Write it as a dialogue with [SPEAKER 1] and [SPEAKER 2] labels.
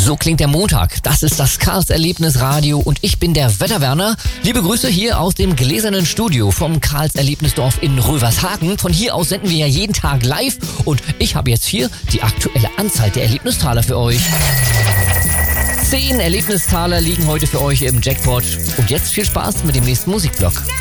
[SPEAKER 1] So klingt der Montag. Das ist das Karls Erlebnisradio und ich bin der Wetterwerner. Liebe Grüße hier aus dem gläsernen Studio vom Karls Erlebnisdorf in Rövershagen. Von hier aus senden wir ja jeden Tag live und ich habe jetzt hier die aktuelle Anzahl der Erlebnistaler für euch. 10 Erlebnistaler liegen heute für euch im Jackpot. Und jetzt viel Spaß mit dem nächsten Musikblock.